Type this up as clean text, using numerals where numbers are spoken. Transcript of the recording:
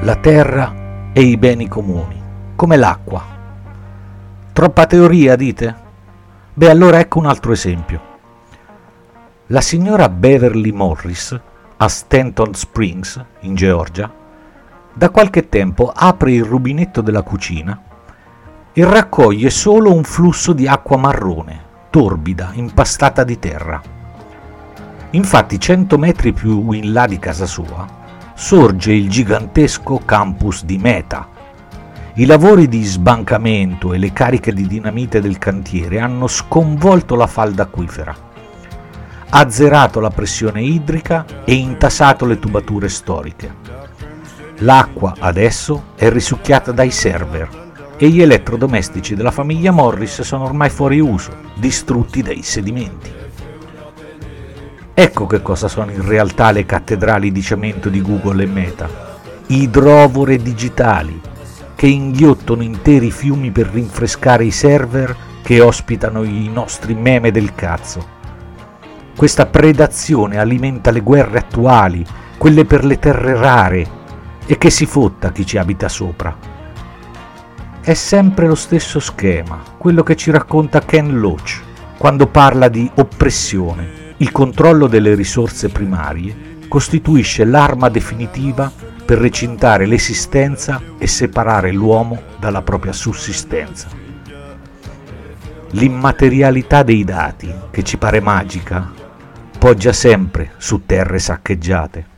la terra e i beni comuni, come l'acqua. Troppa teoria, dite? Beh, allora ecco un altro esempio. La signora Beverly Morris, a Stanton Springs, in Georgia, da qualche tempo apre il rubinetto della cucina e raccoglie solo un flusso di acqua marrone, torbida, impastata di terra. Infatti 100 metri più in là di casa sua sorge il gigantesco campus di Meta. I lavori di sbancamento e le cariche di dinamite del cantiere hanno sconvolto la falda acquifera, azzerato la pressione idrica e intasato le tubature storiche. L'acqua adesso è risucchiata dai server e gli elettrodomestici della famiglia Morris sono ormai fuori uso, distrutti dai sedimenti. Ecco che cosa sono in realtà le cattedrali di cemento di Google e Meta: idrovore digitali che inghiottono interi fiumi per rinfrescare i server che ospitano i nostri meme del cazzo. Questa predazione alimenta le guerre attuali, quelle per le terre rare, e che si fotta chi ci abita sopra. È sempre lo stesso schema, quello che ci racconta Ken Loach quando parla di oppressione. Il controllo delle risorse primarie costituisce l'arma definitiva per recintare l'esistenza e separare l'uomo dalla propria sussistenza. L'immaterialità dei dati, che ci pare magica, poggia sempre su terre saccheggiate.